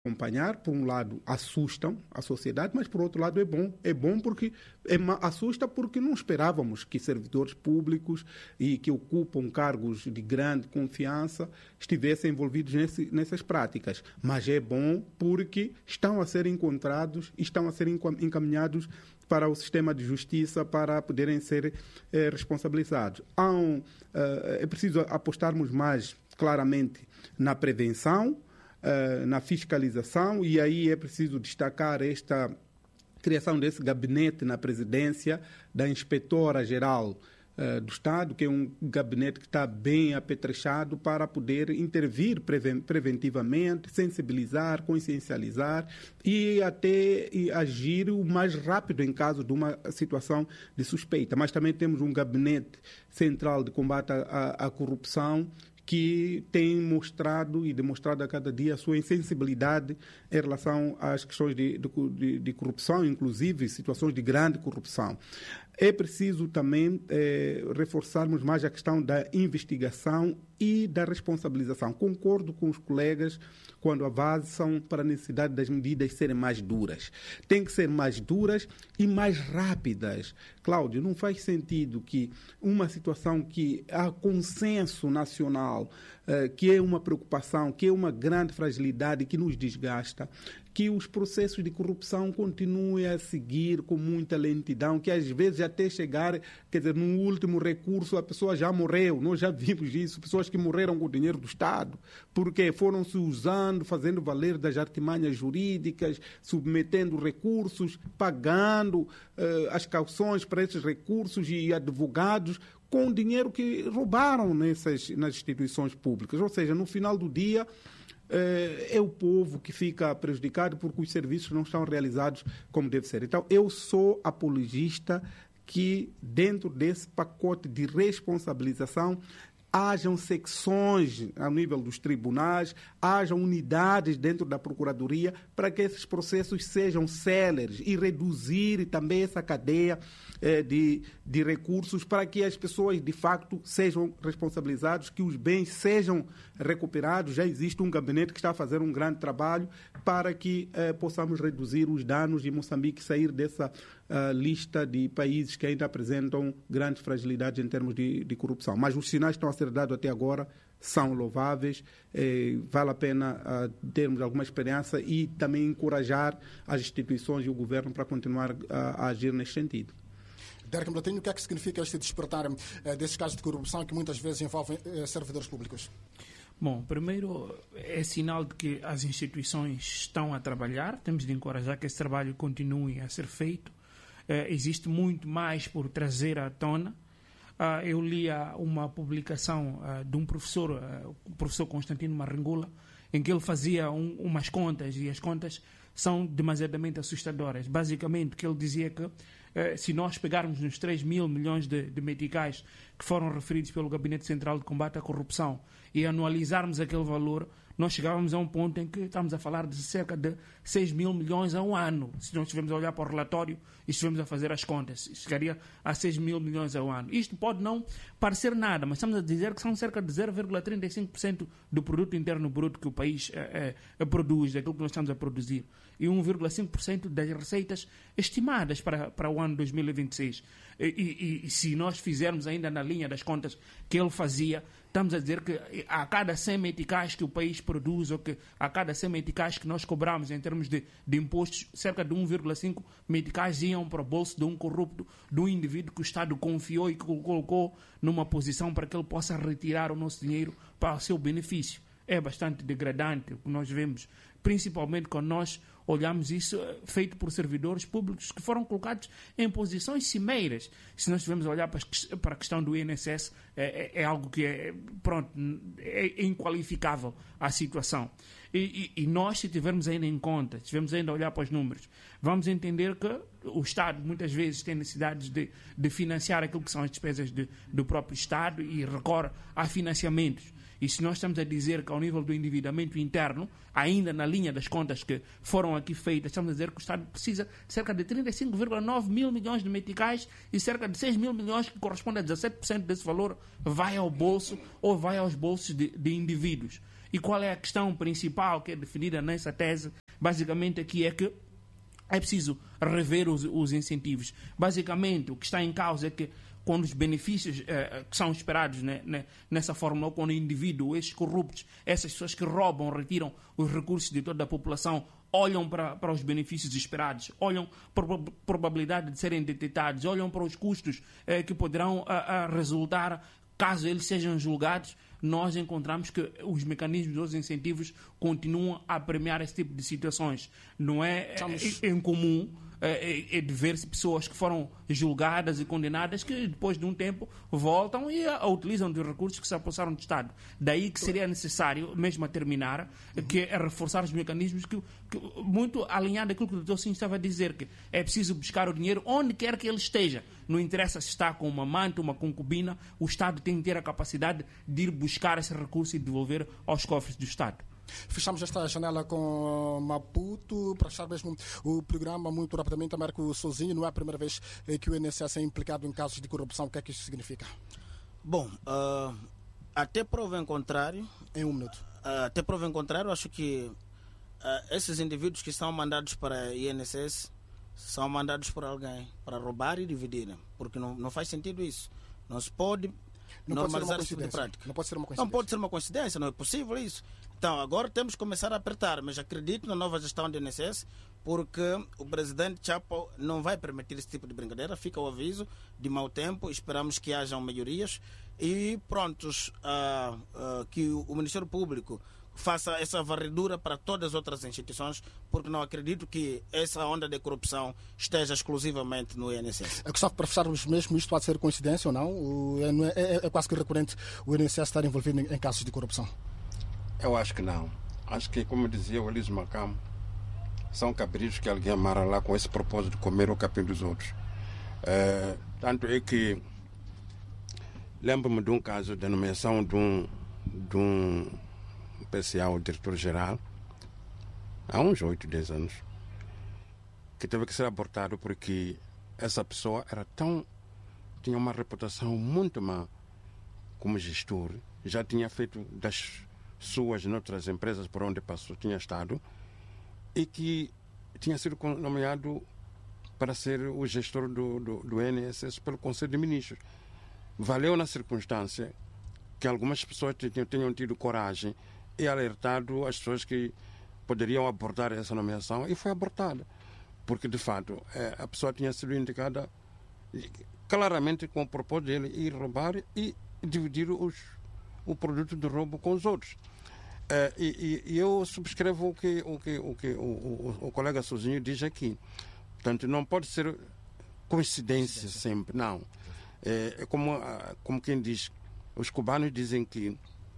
acompanhar, por um lado assustam a sociedade, mas por outro lado é bom porque assusta porque não esperávamos que servidores públicos e que ocupam cargos de grande confiança estivessem envolvidos nessas práticas, mas é bom porque estão a ser encontrados e estão a ser encaminhados para o sistema de justiça para poderem ser responsabilizados. É preciso apostarmos mais claramente na prevenção, na fiscalização, e aí é preciso destacar esta criação desse gabinete na presidência da Inspetora-Geral do Estado, que é um gabinete que está bem apetrechado para poder intervir preventivamente, sensibilizar, consciencializar e até agir o mais rápido em caso de uma situação de suspeita. Mas também temos um gabinete central de combate à corrupção, que tem mostrado e demonstrado a cada dia a sua insensibilidade em relação às questões de corrupção, inclusive situações de grande corrupção. É preciso também reforçarmos mais a questão da investigação e da responsabilização. Concordo com os colegas quando avançam para a necessidade das medidas serem mais duras. Tem que ser mais duras e mais rápidas. Cláudio, não faz sentido que uma situação que há consenso nacional, que é uma preocupação, que é uma grande fragilidade que nos desgasta, que os processos de corrupção continuem a seguir com muita lentidão, que às vezes até chegar, quer dizer, no último recurso a pessoa já morreu. Nós já vimos isso, pessoas que morreram com o dinheiro do Estado, porque foram se usando, fazendo valer das artimanhas jurídicas, submetendo recursos, pagando as cauções para esses recursos e advogados com o dinheiro que roubaram nas instituições públicas. Ou seja, no final do dia, é o povo que fica prejudicado porque os serviços não estão realizados como deve ser. Então, eu sou apologista que, dentro desse pacote de responsabilização, hajam secções ao nível dos tribunais, hajam unidades dentro da Procuradoria para que esses processos sejam céleres e reduzir também essa cadeia de recursos para que as pessoas, de facto, sejam responsabilizadas, que os bens sejam recuperados. Já existe um gabinete que está a fazer um grande trabalho para que possamos reduzir os danos de Moçambique, sair dessa lista de países que ainda apresentam grandes fragilidades em termos de corrupção. Mas os sinais que estão a ser dados até agora são louváveis, vale a pena termos alguma experiência e também encorajar as instituições e o governo para continuar a agir neste sentido. Derek Mlatinho, o que é que significa este despertar desses casos de corrupção que muitas vezes envolvem servidores públicos? Bom, primeiro é sinal de que as instituições estão a trabalhar, temos de encorajar que esse trabalho continue a ser feito. Existe muito mais por trazer à tona. Eu li uma publicação de um professor, o professor Constantino Marringula, em que ele fazia umas contas, e as contas são demasiadamente assustadoras. Basicamente, que ele dizia que se nós pegarmos nos 3 mil milhões de meticais que foram referidos pelo Gabinete Central de Combate à Corrupção e anualizarmos aquele valor, nós chegávamos a um ponto em que estamos a falar de cerca de 6 mil milhões a um ano. Se nós estivermos a olhar para o relatório e estivermos a fazer as contas, chegaria a 6 mil milhões a um ano. Isto pode não parecer nada, mas estamos a dizer que são cerca de 0,35% do produto interno bruto que o país produz, daquilo que nós estamos a produzir, e 1,5% das receitas estimadas para o ano 2026. E se nós fizermos ainda na linha das contas que ele fazia, estamos a dizer que a cada 100 meticais que o país produz, ou que a cada 100 meticais que nós cobramos em termos de impostos, cerca de 1,5 meticais iam para o bolso de um corrupto, de um indivíduo que o Estado confiou e que o colocou numa posição para que ele possa retirar o nosso dinheiro para o seu benefício. É bastante degradante o que nós vemos, principalmente quando nós olhamos isso feito por servidores públicos que foram colocados em posições cimeiras. Se nós estivermos a olhar para a questão do INSS, é algo que é inqualificável a situação. E nós, se tivermos ainda em conta, se tivermos ainda a olhar para os números, vamos entender que o Estado muitas vezes tem necessidades de financiar aquilo que são as despesas do próprio Estado e recorre a financiamentos. E se nós estamos a dizer que ao nível do endividamento interno, ainda na linha das contas que foram aqui feitas, estamos a dizer que o Estado precisa de cerca de 35,9 mil milhões de meticais e cerca de 6 mil milhões, que corresponde a 17% desse valor, vai ao bolso ou vai aos bolsos de indivíduos. E qual é a questão principal que é definida nessa tese? Basicamente aqui é que é preciso rever os incentivos. Basicamente, o que está em causa é que quando os benefícios que são esperados nessa fórmula, ou quando o indivíduo, esses corruptos, essas pessoas que roubam, retiram os recursos de toda a população, olham para os benefícios esperados, olham para a probabilidade de serem detectados, olham para os custos que poderão resultar caso eles sejam julgados, nós encontramos que os mecanismos, os incentivos continuam a premiar esse tipo de situações. Não é incomum de ver-se pessoas que foram julgadas e condenadas que depois de um tempo voltam e utilizam dos recursos que se apossaram do Estado. Daí que seria necessário, mesmo a terminar, que é reforçar os mecanismos que muito alinhado àquilo que o Dr. Sim estava a dizer, que é preciso buscar o dinheiro onde quer que ele esteja. Não interessa se está com uma amante, uma concubina, o Estado tem que ter a capacidade de ir buscar esse recurso e devolver aos cofres do Estado. Fechamos esta janela com Maputo. Para fechar mesmo o programa, muito rapidamente, Américo Sozinho, não é a primeira vez que o INSS é implicado em casos de corrupção. O que é que isso significa? Bom, até prova em contrário... Em um minuto. Até prova em contrário, acho que esses indivíduos que são mandados para a INSS são mandados por alguém para roubar e dividir, porque não faz sentido isso. Não se pode normalizar esse tipo de prática. Não pode ser uma coincidência. Não pode ser uma coincidência, não é possível isso. Então, agora temos que começar a apertar, mas acredito na nova gestão do INSS, porque o presidente Chapo não vai permitir esse tipo de brincadeira. Fica o aviso de mau tempo, esperamos que hajam melhorias e prontos, que o Ministério Público faça essa varredura para todas as outras instituições, porque não acredito que essa onda de corrupção esteja exclusivamente no INSS. Gustavo, para fecharmos mesmo, isto pode ser coincidência ou não? É quase que recorrente o INSS estar envolvido em casos de corrupção? Eu acho que não. Acho que, como dizia o Elísio Macamo, são cabritos que alguém amarra lá com esse propósito de comer o capim dos outros. Tanto é que lembro-me de um caso de nomeação de um PCA, o diretor-geral, há uns 8, 10 anos, que teve que ser abortado porque essa pessoa tinha uma reputação muito má como gestor, já tinha feito das suas noutras empresas por onde passou, tinha estado, e que tinha sido nomeado para ser o gestor do INSS pelo Conselho de Ministros. Valeu na circunstância que algumas pessoas tenham tido coragem e alertado as pessoas que poderiam abortar essa nomeação, e foi abortada, porque de fato a pessoa tinha sido indicada claramente com o propósito dele ir roubar e dividir o produto do roubo com os outros. E eu subscrevo o que o colega Sozinho diz aqui. Portanto, não pode ser coincidência sempre, não. É como quem diz, os cubanos dizem que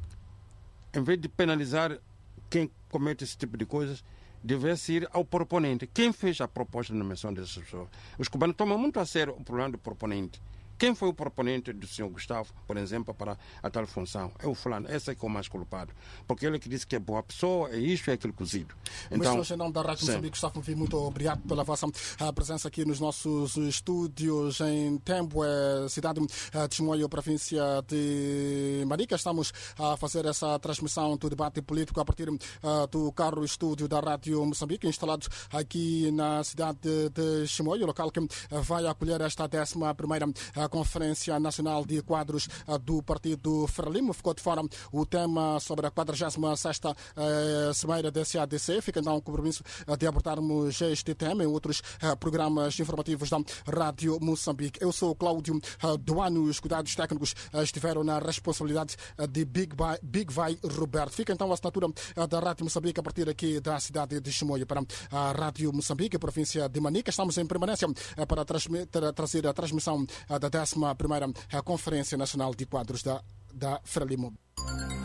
em vez de penalizar quem comete esse tipo de coisas, deve-se ir ao proponente. Quem fez a proposta de nomeação dessas pessoas? Os cubanos tomam muito a sério o problema do proponente. Quem foi o proponente do senhor Gustavo, por exemplo, para a tal função? É o fulano. Esse é que é o mais culpado. Porque ele que disse que é boa pessoa, é isto, é aquilo cozido. Então, mas, em nome da Rádio Moçambique, Gustavo Mvi, muito obrigado pela vossa presença aqui nos nossos estúdios em Tembo, cidade de Chimoio, província de Marica. Estamos a fazer essa transmissão do debate político a partir do carro estúdio da Rádio Moçambique, instalados aqui na cidade de Chimoio, local que vai acolher esta 11ª Conferência Nacional de Quadros do Partido Frelimo. Ficou de fora o tema sobre a 46ª Cimeira da SADC. Fica então o compromisso de abordarmos este tema em outros programas informativos da Rádio Moçambique. Eu sou o Cláudio Duano. Os cuidados técnicos estiveram na responsabilidade de Big Vai Roberto. Fica então a assinatura da Rádio Moçambique a partir aqui da cidade de Chimoio para a Rádio Moçambique, província de Manica. Estamos em permanência para trazer a transmissão da 11ª Conferência Nacional de Quadros da Frelimo.